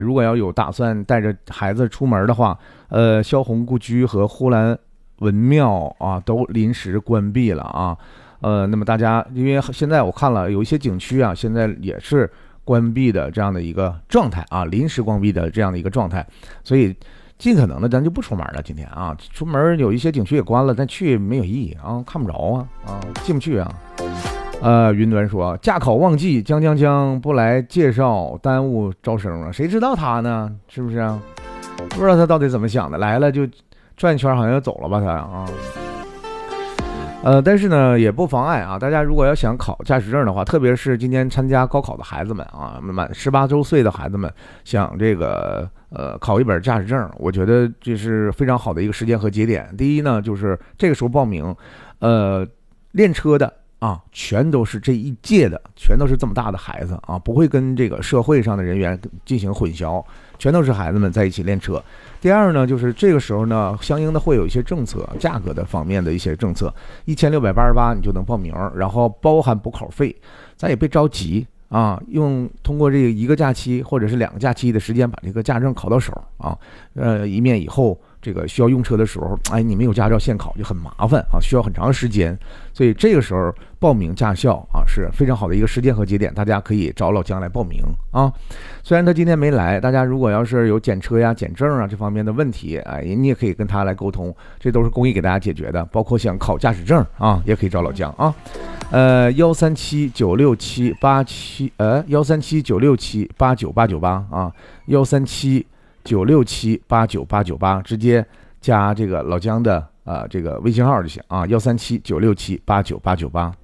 如果要有打算带着孩子出门的话，萧红故居和呼兰文庙啊都临时关闭了啊。那么大家因为现在我看了有一些景区啊，现在也是关闭的这样的一个状态啊，临时关闭的这样的一个状态，所以尽可能的咱就不出门了。今天啊，出门有一些景区也关了，但去没有意义啊，看不着啊，进不去啊。云端说驾考旺季，将不来介绍，耽误招生了。谁知道他呢？是不是啊？不知道他到底怎么想的，来了就转一圈，好像要走了吧他啊。但是呢，也不妨碍啊，大家如果要想考驾驶证的话，特别是今天参加高考的孩子们啊，满18周岁的孩子们，想这个考一本驾驶证，我觉得这是非常好的一个时间和节点。第一呢，就是这个时候报名，练车的啊，全都是这一届的，全都是这么大的孩子啊，不会跟这个社会上的人员进行混淆，全都是孩子们在一起练车。第二呢，就是这个时候呢，相应的会有一些政策，价格的方面的一些政策，1688你就能报名，然后包含补考费，咱也别着急啊，通过这个1个假期或者是2个假期的时间把这个驾证考到手啊，以免以后这个需要用车的时候，哎，你没有驾照现考就很麻烦啊，需要很长时间，所以这个时候报名驾校啊是非常好的一个时间和节点，大家可以找老姜来报名啊。虽然他今天没来，大家如果要是有检车呀、检证啊这方面的问题，哎，你也可以跟他来沟通，这都是公益给大家解决的，包括想考驾驶证啊，也可以找老姜啊。13796789137967898啊13796789898，直接加这个老姜的这个微信号就行啊13796789898。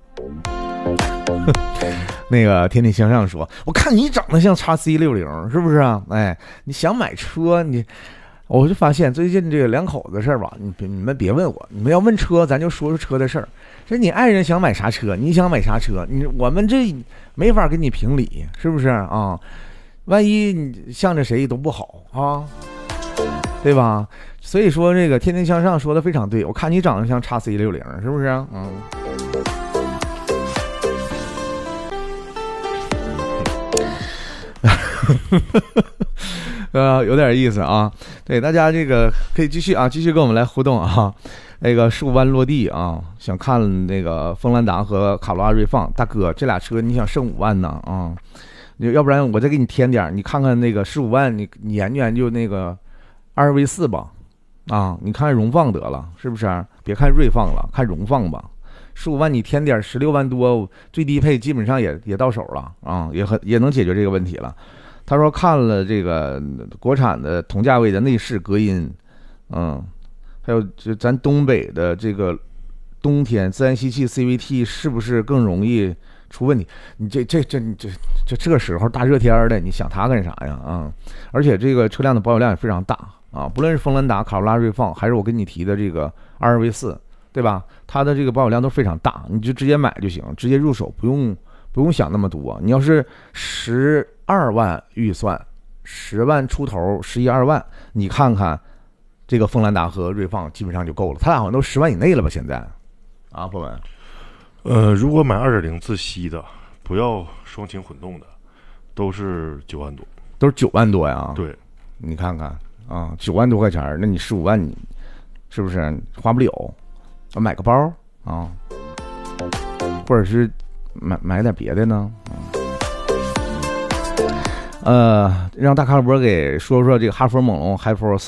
那个天天向上说，我看你长得像XC60，是不是啊？哎，你想买车，我就发现最近这个2口子的事儿吧，你们别问我，你们要问车，咱就说说车的事儿。这你爱人想买啥车，你想买啥车，我们这没法跟你评理，是不是啊？万一你向着谁都不好啊，对吧？所以说这个天天向上说的非常对，我看你长得像XC60，是不是？有点意思啊。对，大家这个可以继续跟我们来互动啊。那个15万落地啊，想看那个锋兰达和卡罗拉锐放，大哥这俩车你想剩5万呢啊？要不然我再给你添点，你看看那个15万，你研究那个2V4吧啊，你看荣放得了，是不是？别看锐放了，看荣放吧。15万你添点16万多，最低配基本上也到手了啊，也能解决这个问题了。他说看了这个国产的同价位的内饰隔音，还有就咱东北的这个冬天自然吸气 CVT 是不是更容易出问题？你这时候大热天的，你想它干啥呀啊？而且这个车辆的保有量也非常大啊，不论是锋兰达、卡罗拉锐放，还是我跟你提的这个2V4，对吧？它的这个保有量都非常大，你就直接买就行，直接入手，不用想那么多。你要是12万预算，10万出头，11、2万，你看看这个锋兰达和锐放基本上就够了，它俩好像都10万以内了吧？现在啊，朋友们，如果买2.0自吸的，不要双擎混动的，都是9万多， 都是9万多呀？ 对， 你看看啊，9万多块钱，那你15万你是不是花不了？买个包啊，或者是买点别的呢？让大卡波给说说这个哈弗猛龙Hi4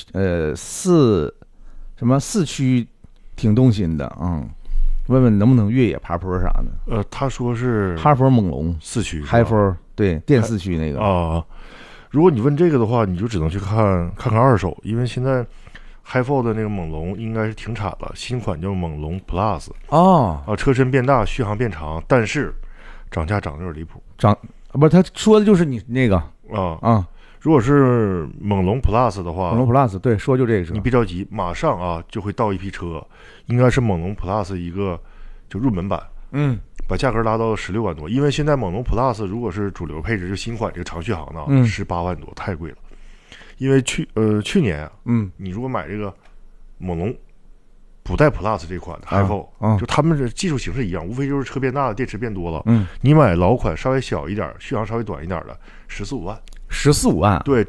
4驱挺动心的啊，问问能不能越野爬坡啥的。 他说是哈弗猛龙 4驱 Hi4，对，电4驱那个啊。如果你问这个的话，你就只能去看二手，因为现在Hi4的那个猛龙应该是停产了，新款叫猛龙 Plus 车身变大，续航变长，但是涨价涨得有点离谱。 不是，他说的就是你那个如果是猛龙 Plus 的话， 猛龙 Plus 对，说就这个车， 你别着急，马上就会到一批车，应该是猛龙 Plus 一个就入门版，把价格拉到16万多，因为现在猛龙 Plus 如果是主流配置，就新款这个长续航的，18万多，太贵了。因为去年你如果买这个猛龙不带 Plus 这款的 Hi4，就他们的技术形式一样，无非就是车变大了，电池变多了。你买老款稍微小一点，续航稍微短一点的，14、15万 14-15万， 对，